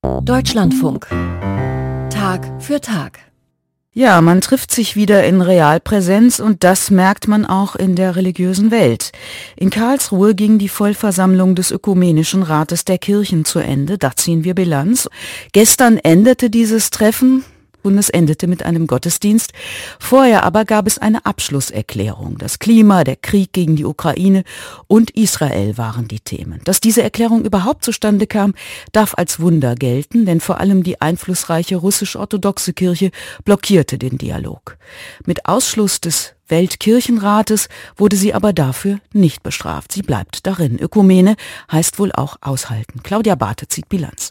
Deutschlandfunk. Tag für Tag. Ja, man trifft sich wieder in Realpräsenz und das merkt man auch in der religiösen Welt. In Karlsruhe ging die Vollversammlung des Ökumenischen Rates der Kirchen zu Ende. Da ziehen wir Bilanz. Gestern endete dieses Treffen und es endete mit einem Gottesdienst. Vorher aber gab es eine Abschlusserklärung. Das Klima, der Krieg gegen die Ukraine und Israel waren die Themen. Dass diese Erklärung überhaupt zustande kam, darf als Wunder gelten, denn vor allem die einflussreiche russisch-orthodoxe Kirche blockierte den Dialog. Mit Ausschluss des Weltkirchenrates wurde sie aber dafür nicht bestraft. Sie bleibt darin. Ökumene heißt wohl auch aushalten. Claudia Barthe zieht Bilanz.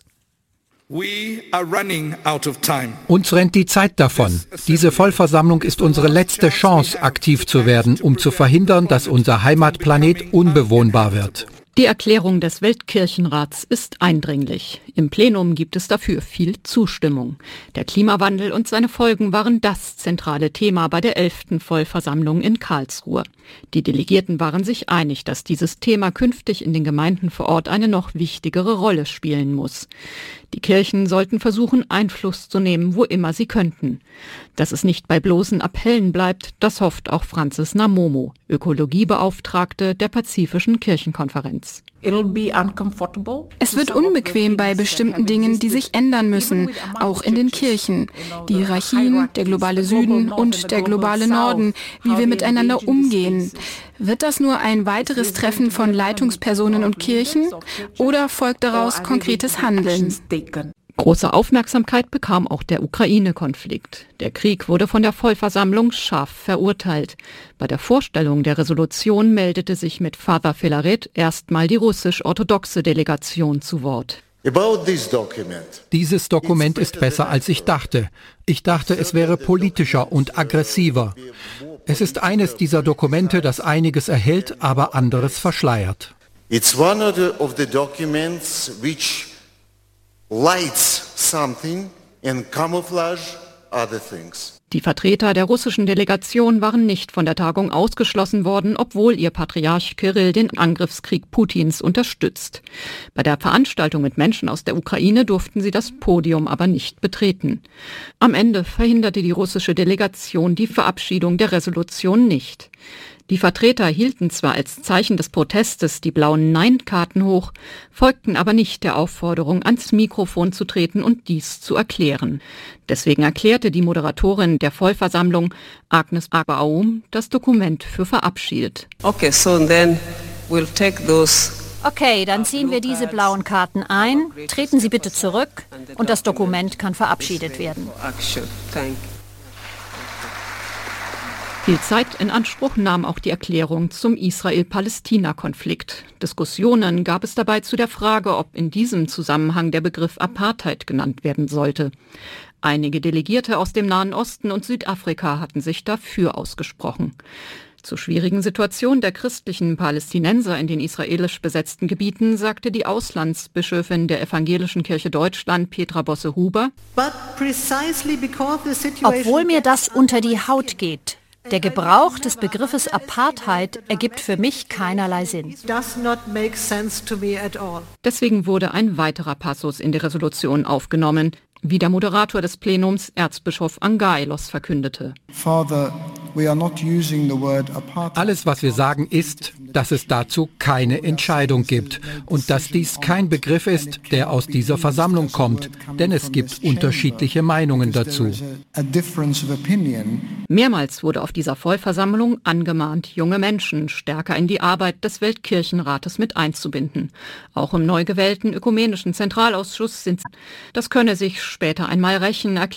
Uns rennt die Zeit davon. Diese Vollversammlung ist unsere letzte Chance, aktiv zu werden, um zu verhindern, dass unser Heimatplanet unbewohnbar wird. Die Erklärung des Weltkirchenrats ist eindringlich. Im Plenum gibt es dafür viel Zustimmung. Der Klimawandel und seine Folgen waren das zentrale Thema bei der 11. Vollversammlung in Karlsruhe. Die Delegierten waren sich einig, dass dieses Thema künftig in den Gemeinden vor Ort eine noch wichtigere Rolle spielen muss. Die Kirchen sollten versuchen, Einfluss zu nehmen, wo immer sie könnten. Dass es nicht bei bloßen Appellen bleibt, das hofft auch Frances Namomo, Ökologiebeauftragte der Pazifischen Kirchenkonferenz. Es wird unbequem bei bestimmten Dingen, die sich ändern müssen, auch in den Kirchen. Die Hierarchien, der globale Süden und der globale Norden, wie wir miteinander umgehen. Wird das nur ein weiteres Treffen von Leitungspersonen und Kirchen oder folgt daraus konkretes Handeln? Große Aufmerksamkeit bekam auch der Ukraine-Konflikt. Der Krieg wurde von der Vollversammlung scharf verurteilt. Bei der Vorstellung der Resolution meldete sich mit Father Filaret erstmal die russisch-orthodoxe Delegation zu Wort. Dieses Dokument ist besser, als ich dachte. Ich dachte, es wäre politischer und aggressiver. Es ist eines dieser Dokumente, das einiges erhält, aber anderes verschleiert. It's one of the documents which lights something and camouflage other things. Die Vertreter der russischen Delegation waren nicht von der Tagung ausgeschlossen worden, obwohl ihr Patriarch Kirill den Angriffskrieg Putins unterstützt. Bei der Veranstaltung mit Menschen aus der Ukraine durften sie das Podium aber nicht betreten. Am Ende verhinderte die russische Delegation die Verabschiedung der Resolution nicht. Die Vertreter hielten zwar als Zeichen des Protestes die blauen Nein-Karten hoch, folgten aber nicht der Aufforderung, ans Mikrofon zu treten und dies zu erklären. Deswegen erklärte die Moderatorin der Vollversammlung, Agnes Abaum, das Dokument für verabschiedet. Okay, dann ziehen wir diese blauen Karten ein, treten Sie bitte zurück und das Dokument kann verabschiedet werden. Viel Zeit in Anspruch nahm auch die Erklärung zum Israel-Palästina-Konflikt. Diskussionen gab es dabei zu der Frage, ob in diesem Zusammenhang der Begriff Apartheid genannt werden sollte. Einige Delegierte aus dem Nahen Osten und Südafrika hatten sich dafür ausgesprochen. Zur schwierigen Situation der christlichen Palästinenser in den israelisch besetzten Gebieten sagte die Auslandsbischöfin der Evangelischen Kirche Deutschland, Petra Bosse-Huber: Obwohl mir das unter die Haut geht, der Gebrauch des Begriffes Apartheid ergibt für mich keinerlei Sinn. Deswegen wurde ein weiterer Passus in die Resolution aufgenommen, wie der Moderator des Plenums, Erzbischof Angailos, verkündete. Alles, was wir sagen, ist, dass es dazu keine Entscheidung gibt und dass dies kein Begriff ist, der aus dieser Versammlung kommt, denn es gibt unterschiedliche Meinungen dazu. Mehrmals wurde auf dieser Vollversammlung angemahnt, junge Menschen stärker in die Arbeit des Weltkirchenrates mit einzubinden. Auch im neu gewählten Ökumenischen Zentralausschuss das könne sich später einmal rächen,